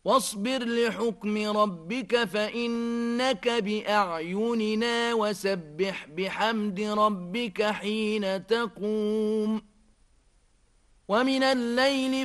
واصبر لحكم ربك فإنك بأعيننا وسبح بحمد ربك حين تقوم ومن الليل